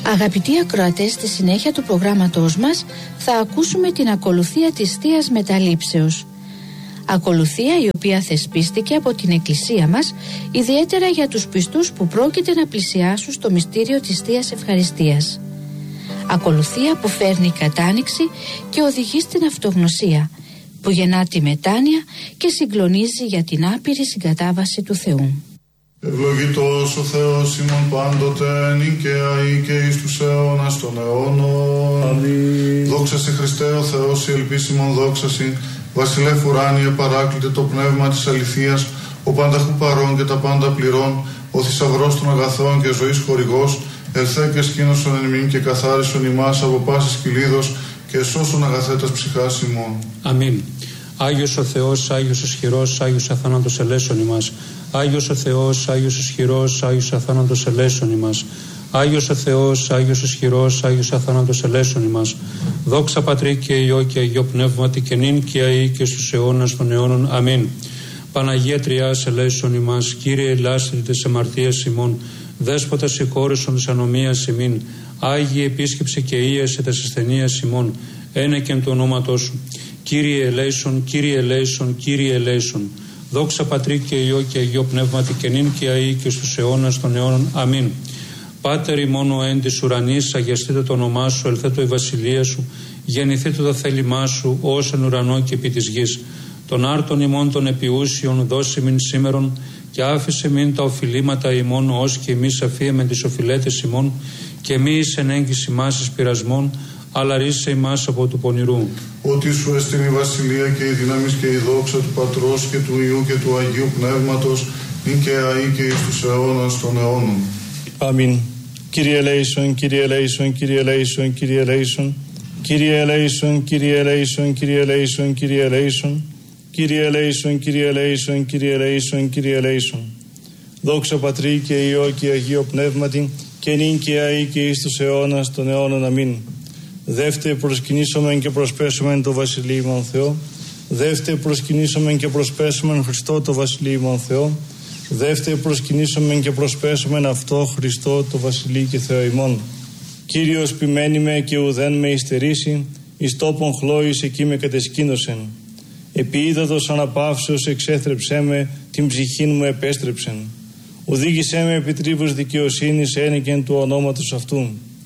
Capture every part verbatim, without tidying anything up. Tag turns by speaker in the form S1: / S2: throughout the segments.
S1: Αγαπητοί ακροατές, στη συνέχεια του προγράμματός μας θα ακούσουμε την ακολουθία της Θείας Μεταλήψεως. Ακολουθία η οποία θεσπίστηκε από την Εκκλησία μας, ιδιαίτερα για τους πιστούς που πρόκειται να πλησιάσουν στο μυστήριο της Θείας Ευχαριστίας. Ακολουθία που φέρνει κατάνοιξη και οδηγεί στην αυτογνωσία, που γεννά τη μετάνοια και συγκλονίζει για την άπειρη συγκατάβαση του Θεού.
S2: Ευλογητός ο Θεός ημών πάντοτε, νικαία ή και εις τους αιώνας των αιώνων. Αμήν. Δόξα σε Χριστέ ο Θεός, η ελπίσιμον δόξα σοι, βασιλεύ ουράνιε παράκλητε το πνεύμα της αληθείας, ο πάνταχου παρών και τα πάντα πληρών, ο θησαυρός των αγαθών και ζωής χορηγός, ελθέ και σκήνωσον εν ημίν και καθάρισον ημάς από πάσης κυλίδος και σώσον αγαθέτας ψυχάς ημών.
S3: Αμήν. Άγιος ο Θεός, Άγιος ισχυρός, Άγιος αθάνατος ελέσον ημάς. Άγιος ο Θεός, Άγιος ισχυρός, Άγιος αθάνατος ελέσον ημάς. Άγιος ο Θεός, Άγιος ισχυρός, Άγιος αθάνατος ελέσον ημάς. Δόξα Πατρί και Υιό και Αγιό Πνεύματι και νυν και αεί και στους αιώνας των αιώνων. Αμήν. Παναγία Τριάς ελέσον ημάς. Κύριε ελάσσετε τες αμαρτίες ημών. Δέσποτα συγχώρεσον της ανομίας ημίν. Άγιε επίσκεψε και ίεσε τες ασθενείας ημών. Ένεκεν του ονόματός σου. Κύριε ελέησον, Κύριε ελέησον, Κύριε ελέησον. Δόξα Πατρί και Υιό και Αγιό Πνεύματι και νυν και αεί και στους αιώνας των αιώνων. Αμήν. Πάτερ ημών ο εν της ουρανής, αγιαστείτε το όνομά σου, ελθέτω η βασιλεία σου, γεννηθείτε το θέλημά σου, ως εν ουρανό και επί της γης. Τον άρτον ημών των επιούσιων δώσει μην σήμερον και άφησε μην τα οφειλήματα ημών, ως και εμείς αφίεμεν τις οφειλέτες ημών, και μη εις εν έγκυση μας εις πειρασμών, αλλά ρίσε ημάς από του πονηρού.
S2: Ότι σου εστιν η βασιλεία και η δύναμις και η δόξα του Πατρός και του Υιού και του Αγίου Πνεύματος, νυν και αεί και εις τους αιώνας των αιώνων.
S4: Αμήν. Κύριε ελέησον, Κύριε ελέησον, Κύριε ελέησον, Κύριε ελέησον, Κύριε ελέησον, Κύριε ελέησον, Κύριε ελέησον, Κύριε ελέησον, Κύριε ελέησον, Κύριε ελέησον, Κύριε ελέησον, Κύριε ελέησον. Δόξα Πατρί και Υιό και Αγίο Πνεύματι και νυν και αεί και εις τους αιώνας των αιώνων. Αμήν. Δεύτε προσκυνήσομεν και προσπέσομεν το Βασιλείημον Θεό. Δεύτε προσκυνήσομεν και προσπέσομεν Χριστό το Βασιλείημον Θεό. Δεύτε προσκυνήσομεν και προσπέσομεν αυτό Χριστό το Βασιλεί και Θεό ημών. Κύριος ποιμένη με και ουδέν με υστερήσει, εις τόπον χλώης εκεί με κατεσκήνωσεν. Επί ύδατος αναπαύσεως εξέθρεψέ με, την ψυχήν μου επέστρεψεν. Οδήγησέ με επί τρίβους δικαιοσύνης ένικεν του ονόματος αυτού.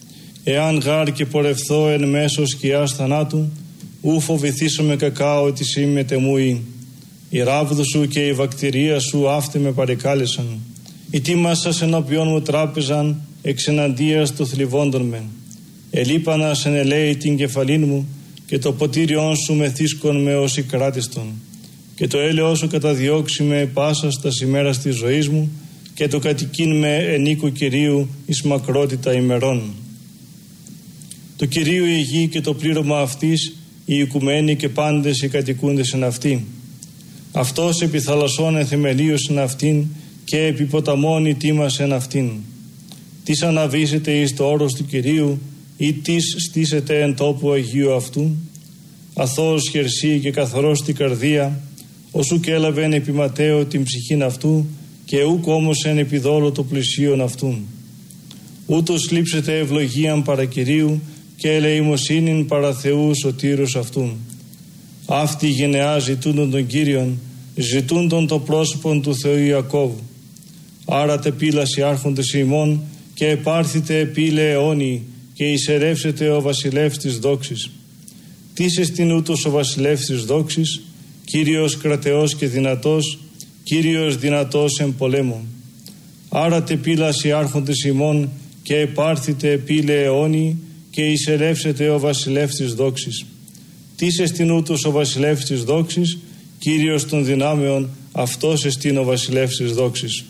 S4: Εάν γάρ και πορευθώ εν μέσω σκιάς θανάτου, ου φοβηθήσομαι κακάω της είμαι τεμούη. Η ράβδο σου και η βακτηρία σου αύτε με παρεκάλεσαν. Οι τίμασας ενώπιον μου τράπεζαν εξ εναντίας του θλιβόντων με. Ελείπανας εν ελέη την κεφαλήν μου και το ποτήριόν σου μεθύσκον με όσοι κράτηστον. Και το έλεος σου καταδιώξει με πάσας τα ημέρας της ζωής μου και το κατοικήν με εν οίκου Κυρίου εις μακρότητα ημερών. Το Κυρίου η γη και το πλήρωμα αυτής, οι οικουμένοι και πάντες οι κατοικούντες εν αυτή. Αυτός επί θαλασσών εθεμελίωσεν αυτήν και επί ποταμών ητήμασεν αυτήν. Τις αναβήσετε εις το όρος του Κυρίου ή τις στήσετε εν τόπου Αγίου αυτού. Αθώος χερσί και καθαρός την καρδία, οσού και έλαβεν επί ματέω την ψυχήν αυτού και ούκ όμως εν επιδόλο το πλησίον αυτού. Ούτως λείψετε ευλογίαν παρά Κυρίου και ελεημοσύνην παρά Θεού σωτήρους αυτού. Αυτοί γενεά ζητούντον τον Κύριον, ζητούντον το πρόσωπον του Θεού Ιακώβου. Άρα τε πύλαση άρχοντες ημών και επάρθητε επίλε αιώνιοι και εισερεύσετε ο βασιλεύς της δόξης. Τίς εστιν ούτως ο βασιλεύς της δόξης, Κύριος κρατεός και δυνατός, Κύριος δυνατός εν πολέμων. Άρα τε πύλαση άρχοντες ημών και επάρθητε επίλε αιώνιοι και εισερεύσετε ο βασιλεύς της δόξης. Τίς εστιν ούτως ο βασιλεύς της δόξης, Κύριος των δυνάμεων, αυτός εστιν ο βασιλεύς της δόξης.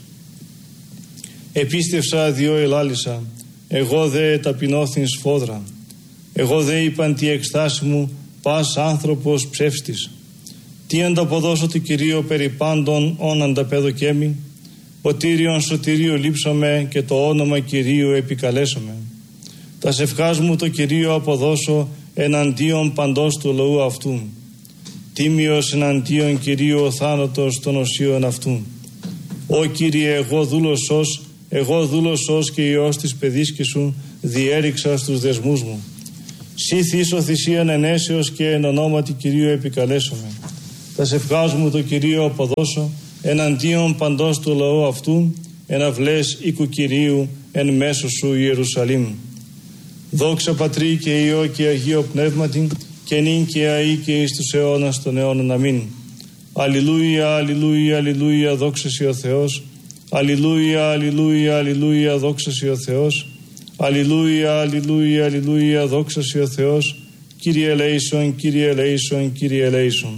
S4: Επίστευσα διό ελάλησα, εγώ δε ταπεινώθην σφόδρα. Εγώ δε είπαν τη εκστάση μου, πας άνθρωπος ψεύστης. Τι ανταποδώσω του Κυρίου περί πάντων όν ανταπέδοκέμι, ποτήριον σωτηρίου λείψομαι και το όνομα Κυρίου επικαλέσομαι. Τα σευχάς μου το Κυρίο αποδώσω εναντίον παντός του λαού αυτού. Τίμιος εναντίον Κυρίου ο θάνατος των οσίων αυτού. Ω Κύριε, εγώ δούλος ως εγώ δούλος ως και Υιός της παιδίσκης σου, διέριξα στους δεσμούς μου. Σύ θύσω θυσίαν ενέσεως και εν ονόματι Κυρίου επικαλέσομαι. Τα σευχάς μου το Κυρίο αποδώσω, εναντίον παντός του λαού αυτού, εναυλές οίκου Κυρίου εν μέσω σου Ιερουσαλήμ. Δόξα Πατρί και Υιό και Αγίο Πνεύματι, και νυν και αεί και εις τους αιώνας των αιώνων. Αμήν. Αλληλούια, αλληλούια, αλληλούια, δόξα σοι ο Θεός. Αλληλούια, αλληλούια, αλληλούια, δόξα σοι ο Θεός. Αλληλούια, αλληλούια, αλληλούια, δόξα σοι ο Θεός. Κύριε ελέησον, Κύριε ελέησον, Κύριε ελέησον.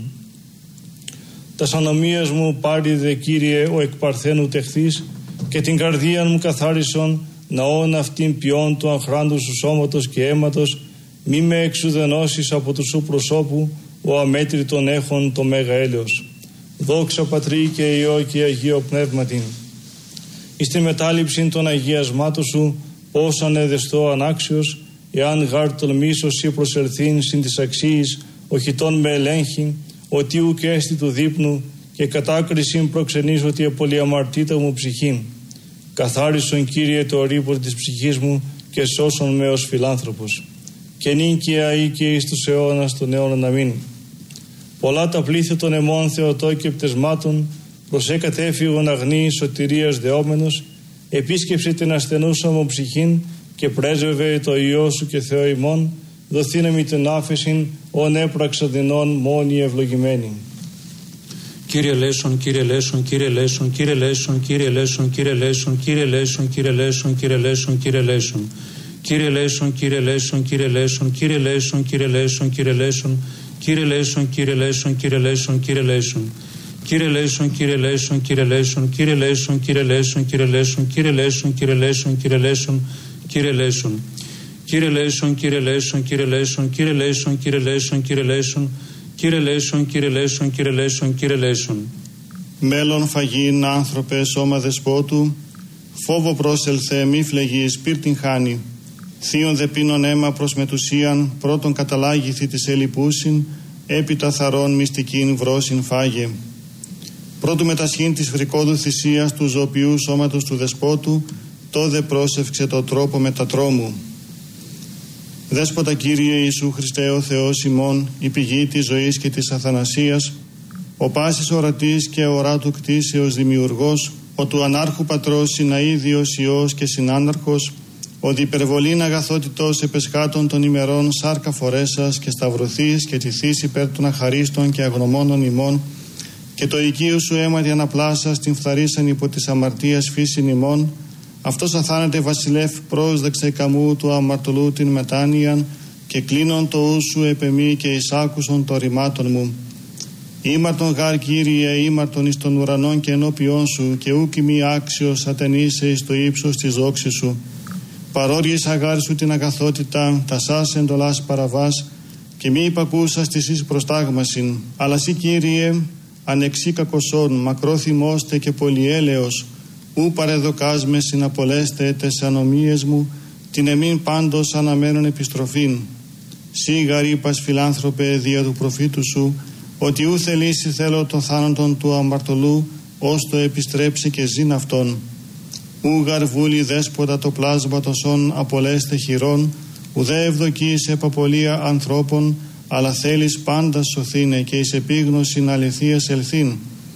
S4: Τας ανομίας μου πάρει δε Κύριε ο εκ παρθένου τεχθείς, και την καρδία μου καθάρισον, ναόν αυτήν ποιόν του αχράντου σου σώματος και αίματος, μη με εξουδενώσεις από του σου προσώπου, ο αμέτρητον έχων το μέγα έλεος. Δόξα Πατρί και Υιό και Αγίο Πνεύματι. Εις τη μετάληψη των αγιασμάτων σου, πώς ανεδεστώ ανάξιος, εάν γάρ τολμήσω ή προσελθήν συν της αξίης, οχητών με ελέγχει, ότι ουκ έστι του δείπνου, και κατάκρισιν προξενείς ότι επολιαμαρτήτα μου ψυχήν. Καθάρισον Κύριε το ρήπο της ψυχής μου, και σώσον με ως φιλάνθρωπος. Και νυν και αεί και εις τους αιώνας των αιώνων. Αμήν. Πολλά τα πλήθη των αιμών Θεοτό και πτεσμάτων, προσέ κατέφυγον αγνή σωτηρίας δεόμενος, επίσκεψε την ασθενούσα μου ψυχήν, και πρέσβευε το Υιό σου και Θεό ημών, δοθήνε την άφεσιν, ον έπραξα δεινών μόνοι ευλογημένοι.
S3: Κύριε Λέσον, Κύριε Λέσον, Κύριε Λέσον, Κύριε Λέσον, Κύριε Λέσον, Κύριε Λέσον, Κύριε Λέσον, Κύριε Λέσον, Κύριε Λέσον, Κύριε Λέσον. Κύριε Λέσον, Κύριε Λέσον, Κύριε Λέσον, Κύριε Λέσον, Κύριε Λέσον, Κύριε Λέσον, Κύριε Λέσον, Κύριε Λέσον, Κύριε Λέσον, Κύριε Λέσον. Κύριε Λέσον, Κύριε Λέσον, Κύριε Λέσον, Κύριε Λέσον, Κύριε Λέσον, Κύριε Λέσον, Κύριε Λέσον, Κύριε Λέσον, Κύριε Λέσον, Κύριε Λέσον. Κύριε Λέσον, Κύριε Λέσον, Κύριε Λέσον, Κύριε Λέσον, Κύριε Λέσον, Κύριε Λέσον, Κύριε Λέσον, Κύριε Λέσον, Κύριε Λέσον, Κύριε Λέσον.
S4: Μέλλον φαγήν άνθρωπε σώμα δεσπότου, φόβο πρόσελθε μη φλεγείς πύρτην χάνει. Θείον δε πίνον αίμα προς μετουσίαν, πρώτον καταλάγηθη της ελιπούσιν, έπειτα θαρών μυστικήν βρόσιν φάγε. Πρώτου μετασχήν της φρικόδου θυσίας του ζωοποιού σώματος του δεσπότου, τόδε πρόσευξε το τρόπο μετατρόμου. Δέσποτα Κύριε Ιησού Χριστέ ο Θεός ημών, η πηγή της ζωής και της αθανασίας, ο πάσης ορατής και οράτου κτήσεως δημιουργός, ο του ανάρχου πατρός συναίδιος Υιός και συνάναρχος, ο διπερβολήν αγαθότητος επεσχάτων των ημερών σάρκα φορέσας και σταυρωθείς και τηθείς υπέρ των αχαρίστων και αγνωμόνων ημών, και το οικείο σου αίματι αναπλάσας την φθαρίσαν υπό της αμαρτίας φύσιν ημών, αυτός αθάνεται βασιλεύ πρόσδεξε καμού του αμαρτωλού την μετάνοιαν, και κλείνον το ου σου επεμή και εισάκουσον το ρημάτων μου. Ήμαρτον γάρ Κύριε, ήμαρτον εις των ουρανών και ενώπιόν σου, και ούκ μη άξιος ατενείσαι εις το ύψος της δόξης σου. Παρόριες αγάρ σου την αγαθότητα, τα σας εντολάς παραβάς, και μη υπακούσας της εις προστάγμασιν. Αλλά σύ Κύριε, ανεξή κακοσόν, μακρόθυμώστε και πολυέλεος, ου παρεδοκάς με συναπολέστε τες ανομίες μου, την εμήν πάντως αναμένων επιστροφήν. Σύ γαρύπας φιλάνθρωπε δια του προφήτου σου, ότι ου θελήσει θέλω το θάνατον του αμαρτωλού, ως το επιστρέψει και ζήν αυτόν. Ου γαρβούλη δέσποτα το πλάσμα τοσών απολέστε χειρών, ουδέ ευδοκείς επαπολία ανθρώπων, αλλά θέλεις πάντα σωθήνε και εις επίγνωσιν αληθείας ελθήν.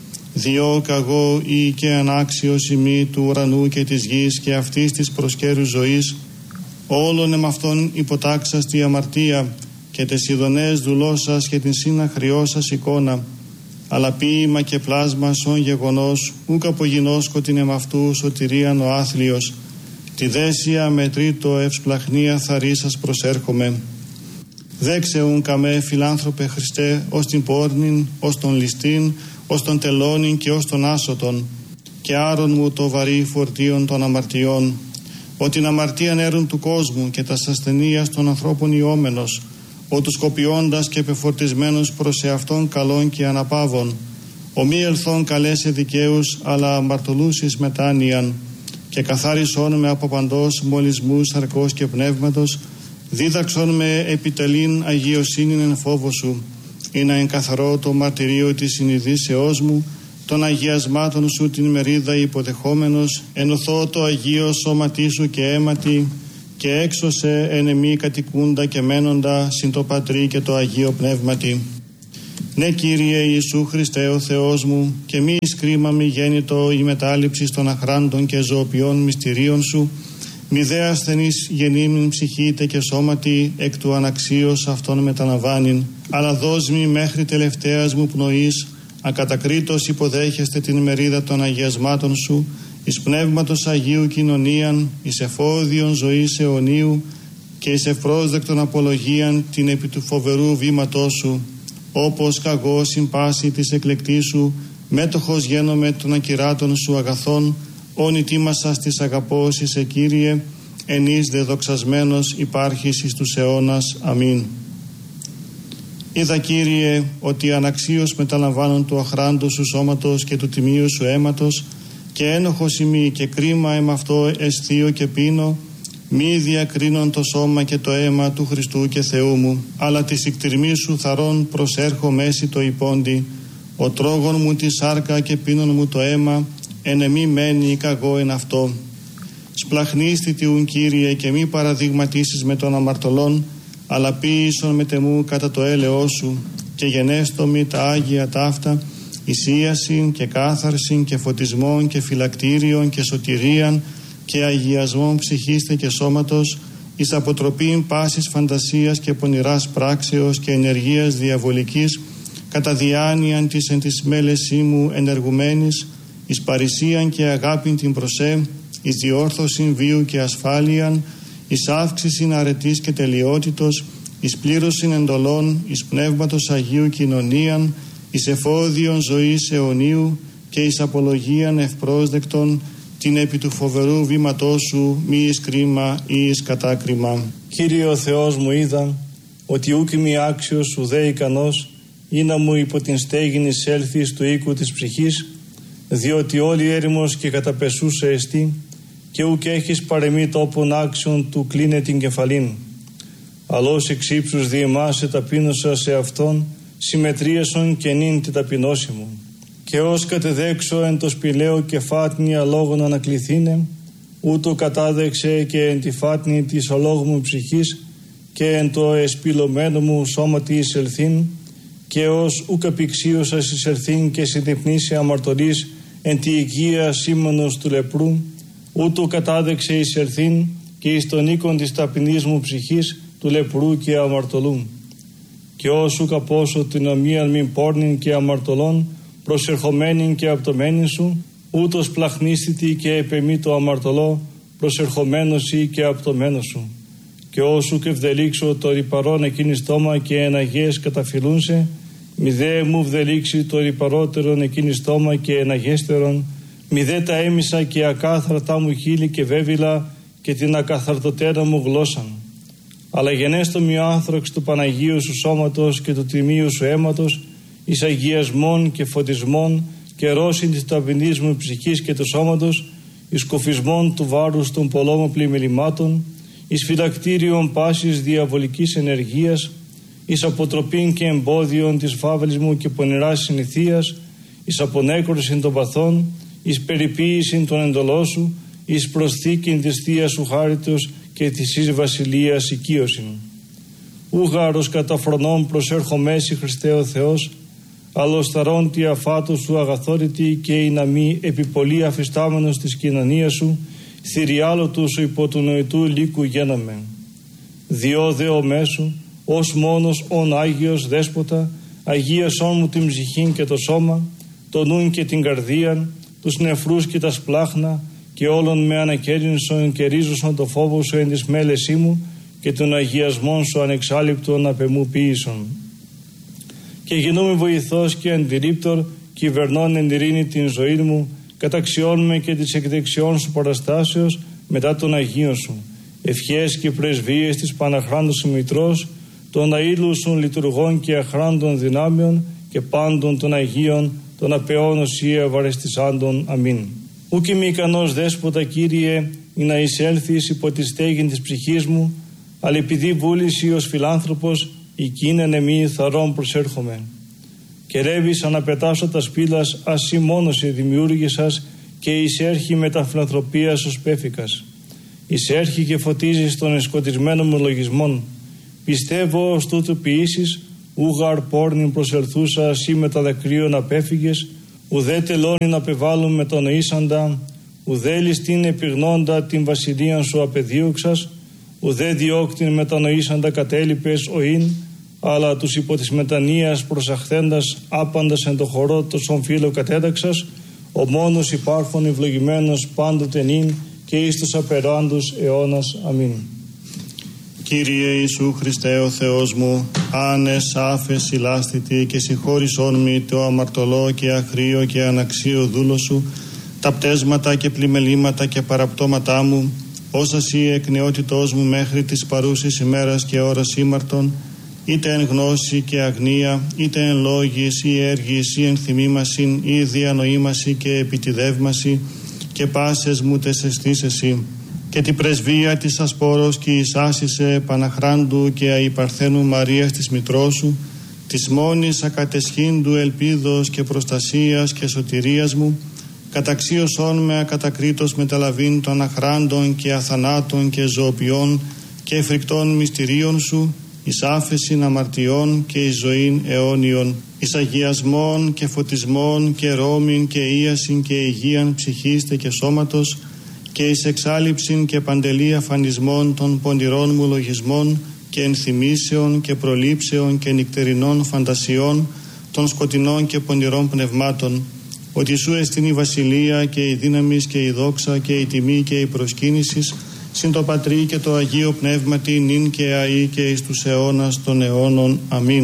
S4: Διό καγώ ή και ανάξιος ημί του ουρανού και της γης και αυτής της προσκέρου ζωής, όλων εμ' υποτάξας τη αμαρτία και τες ειδονές δουλώσας και την συναχριώσας εικόνα, αλλά ποίημα και πλάσμα σον γεγονός, ούκ απογινώσκω την εμαυτού σωτηρίαν ο άθλιος, τη δέσια με τρίτο ευσπλαχνία θαρίσας προσέρχομαι. Δέξε ουν καμέ φιλάνθρωπε Χριστέ, ως την πόρνην, ως τον ληστήν, ως τον τελώνην και ως τον άσωτον, και άρον μου το βαρύ φορτίον των αμαρτιών, ότι την αμαρτίαν έρουν του κόσμου και τας ασθενείας των ανθρώπων ιόμενος, ο τους κοπιώντας και πεφορτισμένους προς εαυτόν καλών και αναπαύων, ο μη ελθόν καλέσε δικαίους, αλλά αμαρτωλούς εις μετάνοιαν, και καθάρισόν με από παντός μολυσμούς σαρκός και πνεύματος, δίδαξον με επιτελήν αγιοσύνην εν φόβο σου, ή να εγκαθαρώ το μαρτυρίο της συνειδήσεώς μου, των αγιασμάτων σου την μερίδα υποδεχόμενος, ενωθώ το Αγίο σώματί σου και αίματι, και έξωσε εν εμή κατοικούντα και μένοντα συν το Πατρί και το Αγίο Πνεύματι. Ναι, Κύριε Ιησού Χριστέ ο Θεός μου, και μη εις κρίμα μη γέννητο η μετάληψη των αχράντων και ζωοποιών μυστηρίων σου, μη δε ασθενής γεννήμην ψυχήτε και σώματι εκ του αναξίως αυτών μεταναβάνειν, αλλά δώσ' μη μέχρι τελευταίας μου πνοής, ακατακρίτως υποδέχεστε την μερίδα των αγιασμάτων σου, εις πνεύματος Αγίου κοινωνίαν, εις εφόδιον ζωής αιωνίου και εις ευπρόσδεκτον απολογίαν την επί του φοβερού βήματός σου, όπως καγώ συμπάση της εκλεκτής σου, μέτοχος γένομαι των ακυράτων σου αγαθών, όν ητήμασας της αγαπώσης σε Κύριε, εν εις δεδοξασμένος υπάρχεις εις τους αιώνας. Αμήν. Είδα, Κύριε, ότι αναξίως μεταλαμβάνων του αχράντου σου σώματος και του τιμίου σου αίματος, και ένοχος ημί και κρίμα εμ' αυτό αισθείο και πίνω, μη διακρίνων το σώμα και το αίμα του Χριστού και Θεού μου, αλλά της ικτηρμής σου θαρών προσέρχω μέση το υπόντι, ο τρόγων μου τη σάρκα και πίνων μου το αίμα, εν εμή μένει καγώ εν αυτό. Σπλαχνίστη τιούν, Κύριε, και μη παραδειγματίσεις με των αμαρτωλών, αλλά ποίησον με τεμού κατά το έλεό σου, και γενέστο μη τα Άγια ταύτα, εισίασιν και κάθαρσιν και φωτισμόν και φυλακτήριον και σωτηρίαν και αγιασμόν ψυχίστε και σώματος, εις αποτροπήν πάσης φαντασίας και πονηράς πράξεως και ενεργείας διαβολικής, κατά διάνοιαν της εν της μέλεσή μου ενεργουμένης, εις παρησίαν και αγάπην την προσέ, εις διόρθωσιν βίου και ασφάλειαν, εις αύξησιν αρετής και τελειότητος, εις πλήρωσιν εντολών, εις πνεύματος Αγίου κοινωνίαν, εις εφόδιον ζωής αιωνίου και εις απολογίαν ευπρόσδεκτον, την επί του φοβερού βήματός σου μη εις κρίμα ή εις κατάκριμα.
S5: Κύριε ο Θεός μου, είδα ότι ούκ μη άξιος ουδέ ικανός ή να μου υπό την στέγην εισέλθεις του οίκου της ψυχής, διότι όλη έρημος και καταπεσούσα εστί, και ούκ έχεις παρεμή τόπον άξιον του κλείνε την κεφαλήν. Αλλώς εξ ύψους διεμάσαι ταπείνωσα σε αυτόν, συμμετρίασον και νυν τη ταπεινώση μου. Και ως κατεδέξω εν το σπηλαίο και φάτνη αλόγων ανακληθήνε, ούτω κατάδεξε και εν τη φάτνη της αλόγου μου ψυχής και εν το εσπηλωμένο μου σώματι εισελθήν, και ως ούκ απηξίωσας εισελθήν και συνδυπνήσει αμαρτωλής εν τη οικία σήμανος του λεπρού, ούτω κατάδεξε εισελθήν και εις τον οίκον της ταπεινής μου ψυχής του λεπρού και αμαρτωλού. Και όσου καπώσω την ομοίαν μην πόρνην και αμαρτωλών, προσερχομένην και απτωμένην σου, ούτως πλαχνίστητη και επεμή το αμαρτωλό, προσερχομένος ή και απτωμένος σου. Και όσου και βδελίξω το ρυπαρόν εκείνη στόμα και εναγές καταφυλούνσε, μη δε μου βδελίξει το ρυπαρότερον εκείνη στόμα και εναγέστερον, μη δε τα έμισα και ακάθαρτα μου χείλη και βέβυλα και την ακαθαρτοτέρα μου γλώσσαν. Αλλά γενέστο μη ο άνθραξ του Παναγίου σου σώματος και του τιμίου σου αίματος, εις αγιασμών και φωτισμών και ρώσιν της ταπεινής μου ψυχής και του σώματος, εις κοφισμών του βάρους των πολλών πλημελημάτων, εις φυλακτήριον πάσης διαβολικής ενεργείας, εις αποτροπήν και εμπόδιον της φαύλης μου και πονηράς συνηθείας, εις απονέκρωσιν των παθών, εις περιποίησιν των εντολών σου, εις προσθήκην της θείας σου χάριτος και της εις βασιλείας οικείωσιν. Ούγαρος κατά φρονών προσέρχομέσι Χριστέ ο Θεός, αλλοσταρών τη αφάτου σου αγαθόρητη και η να μη επιπολή αφιστάμενος της κοινωνίας σου, θηριάλο του σου υπό του νοητού λύκου γέναμε. Διό δε ο μέσου, ως μόνος ον Άγιος Δέσποτα, αγίασόν μου την ψυχήν και το σώμα, το νουν και την καρδίαν, τους νεφρούς και τα σπλάχνα, και όλων με ανακέρινσον και ρίζωσον το φόβο σου εν της μέλεσή μου και των αγιασμών σου ανεξάλληπτον απεμού ποιήσον. Και γινούμε βοηθός και αντιρρύπτορ, κυβερνών εν ειρήνη την ζωή μου, καταξιώνουμε και τις εκδεξιών σου παραστάσεως μετά των Αγίων σου. Ευχές και πρεσβείες της Παναχράντου σου Μητρός, των αήλου σου λειτουργών και αχράντων δυνάμεων και πάντων των Αγίων, των απεών οσία βαρεστισάντων. Αμήν. Ούκ είμαι ικανός Δέσποτα, Κύριε, ή να εισέλθεις υπό τη στέγην της ψυχής μου, αλλά επειδή βούληση ως φιλάνθρωπος, εκείνεν εμεί θαρών προσέρχομαι. και ρεύεις αναπετάσσοντας πύλας ασύ μόνος η δημιούργησας και εισέρχει με τα φιλανθρωπίας ως πέφικας. Εισέρχει και φωτίζεις των εσκοτισμένων μου λογισμών. Πιστεύω ως τούτου ποιήσεις, ούγαρ πόρνην προσελθούσα ασύ με τα δακρύων απέφυγες, ουδέ τελώνει να πεβάλλουν με τον νοήσαντα, ουδέ ληστήν επιγνώντα την βασιλείαν σου απεδίωξας, ουδέ διώκτην με τα νοήσαντα κατέλειπες οήν, αλλά τους υπό της μετανοίας προσαχθέντας άπαντας εν το χορό τόσον φίλο κατέταξας, ο μόνος υπάρχον ευλογημένος πάντοτε νυν και εις τους απεράντους αιώνας. Αμήν.
S4: Κύριε Ιησού Χριστέ ο Θεός μου, άνες άφες συλλάστητη και συγχώρησόν μη το αμαρτωλό και αχρίο και αναξίο δούλο σου, τα πτέσματα και πλημελήματα και παραπτώματά μου, όσα σύ εκ νεότητός μου μέχρι της παρούσης ημέρας και ώρας ήμαρτον, είτε εν γνώση και αγνία, είτε εν λόγης ή έργης ή εν θυμήμασιν ή διανοήμαση και επιτιδεύμαση και πάσες μου τες αισθήσεσι, και την πρεσβεία της ασπόρος και εισάσισε Παναχράντου και αϊπαρθένου Μαρίας της Μητρός σου, της μόνης ακατεσχύντου ελπίδος και προστασίας και σωτηρίας μου, καταξίωσόν με ακατακρίτως μεταλαβήν των αχράντων και αθανάτων και ζωοποιών και φρικτών μυστηρίων σου, εις άφεσιν αμαρτιών και εις ζωήν αιώνιον, εις αγιασμών και φωτισμών και ρόμην και ίασιν και υγείαν ψυχίστε και σώματος, και εις εξάλληψην και παντελή αφανισμών των πονηρών μου λογισμών και ενθυμήσεων και προλήψεων και νυκτερινών φαντασιών των σκοτεινών και πονηρών πνευμάτων, ότι σου εστιν η βασιλεία και η δύναμις και η δόξα και η τιμή και η προσκύνησης συν το Πατρί και το Αγίο Πνεύματι νυν και αεί και εις τους αιώνας των αιώνων. Αμήν.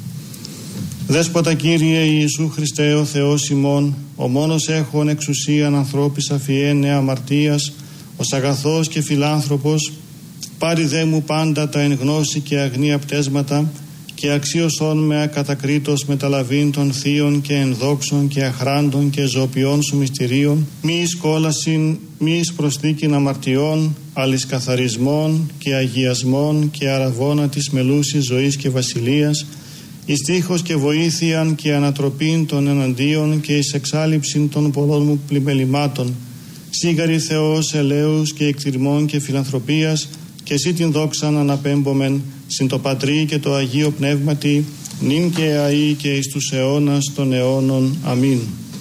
S4: Δέσποτα Κύριε Ιησού Χριστέ ο Θεός ημών, ο μόνος έχων εξουσίαν ανθρώπης αφιένε αμαρτίας, ως αγαθός και φιλάνθρωπος, πάρει δε μου πάντα τα εν γνώση και αγνία πτέσματα και αξίωσόν με ακατακρίτως μεταλαβήν των θείων και ενδόξων και αχράντων και ζωοποιών σου μυστηρίων, μη εις κόλασιν, μη εις προσθήκην αμαρτιών, αλης καθαρισμών και αγιασμών και αραβώνα της μελούσης ζωής και βασιλείας, εις τείχος και βοήθειαν και ανατροπήν των εναντίον και εις εξάλληψην των πολλών μου πλημελημάτων, σίγαρη Θεός ελέους και εκτιρμών και φιλανθρωπίας, και εσύ την δόξαν αναπέμπομεν συν το Πατρί και το Αγίο Πνεύματι νυν και αεί και εις τους αιώνας των αιώνων. Αμήν.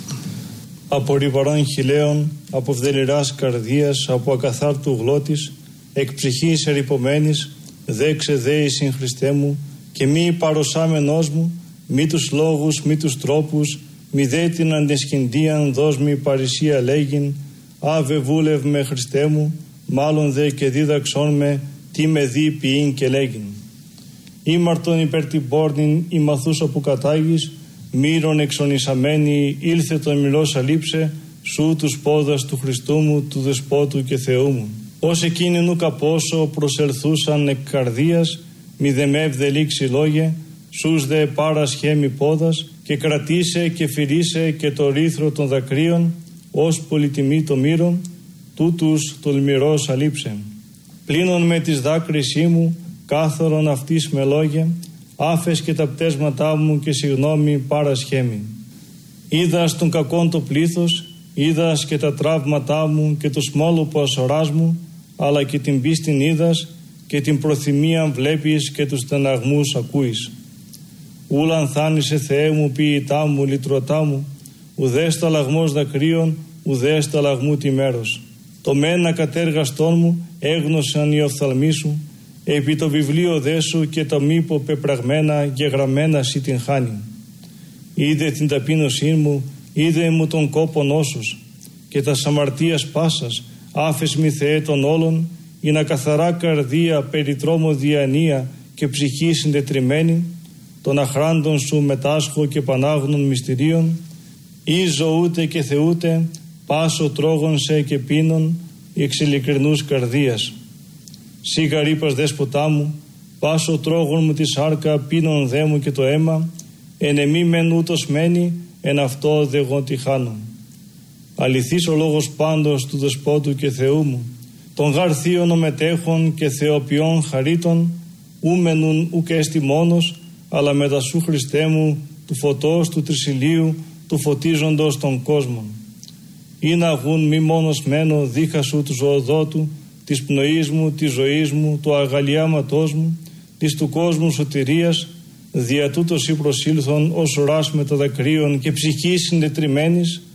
S5: Από ρηβαρών χιλέων, από βδελιράς καρδίας, από ακαθάρτου γλώτης, εκ ψυχής ερυπωμένης, δέξε δέη συν Χριστέ μου, και μη παροσάμενός μου, μη τους λόγους, μη τους τρόπους, μη δε την αντισχυντίαν δώσ' μη παρησία λέγειν, άβε βούλευ με Χριστέ μου, μάλλον δε και δίδαξόν με, τι με δει ποιήν και λέγειν. Ήμαρτον υπέρ την πόρνην η μαθούσα που κατάγεις, μύρον εξονισαμένη ήλθε τον μιλός αλείψε, σου τους πόδας του Χριστού μου, του Δεσπότου και Θεού μου. Ως εκείνη νου καπόσο προσελθούσαν εκ καρδίας, μη δε με ευδελήξει λόγε, σούς δε πάρας χέμι πόδας, και κρατήσε και φυρίσε και το ρήθρο των δακρύων, ως πολυτιμή το μύρον, τούτους τολμηρός αλείψε. Πλύνον με τις δάκρυσή μου, κάθαρον αυτής με λόγια, άφες και τα πτέσματά μου και συγνώμη πάρας χέμι. Είδας τον κακόν το πλήθος, είδας και τα τραύματά μου και το σμόλοπο ασοράς μου, αλλά και την πίστην είδας και την προθυμίαν βλέπεις και τους στεναγμούς ακούεις. Ούλαν θάνησε Θεέ μου ποιητά μου, λυτρωτά μου, ουδέ σταλαγμός δακρύων, ουδέ σταλαγμού τη μέρος. Το μένα κατέργαστόν μου έγνωσαν οι οφθαλμοί σου, επί το βιβλίο δε σου και τα μήπο πεπραγμένα και γραμμένα σύ την χάνει. Είδε την ταπείνωσή μου, είδε μου τον κόπον όσους, και τα αμαρτίας πάσας, άφες μη Θεέ των όλων, η να καθαρά καρδία, περιτρόμο διανία και ψυχή συντετριμένη, των αχράντων σου μετάσχω και πανάγνων μυστηρίων, ή ζωούτε και θεούτε, πάσο τρόγων σε και πίνων, εξ ειλικρινούς καρδίας. Σύ γαρύπας δέσποτά μου, πάσο τρόγων μου τη σάρκα, πίνων δε μου και το αίμα, εν εμή μεν ούτως μένει, εν αυτό δε εγώ τη χάνω. Αληθής ο λόγος πάντως του Δεσπότου και Θεού μου, των γαρθίων ομετέχων και θεοποιών χαρίτων, ούμενουν ουκ έστι μόνος, αλλά μετα σου Χριστέ μου
S4: του φωτός του τρισιλίου, του φωτίζοντος των κόσμων. Ή να αγούν μη μόνος μένω δίχα σου του ζωοδότου, της πνοής μου, της ζωής μου, του αγαλιάματός μου, της του κόσμου σωτηρίας, δια τούτος ή προσήλθον ως ουράς με το δακρύον και ψυχής συντετριμένης,